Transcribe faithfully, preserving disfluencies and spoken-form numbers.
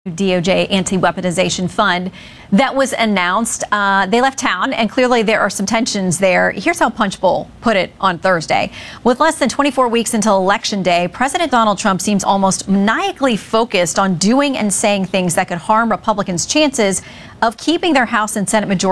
D O J anti-weaponization fund that was announced. Uh, they left town, and clearly there are some tensions there. Here's how Punchbowl put it on Thursday. With less than twenty-four weeks until Election Day, President Donald Trump seems almost maniacally focused on doing and saying things that could harm Republicans' chances of keeping their House and Senate majority.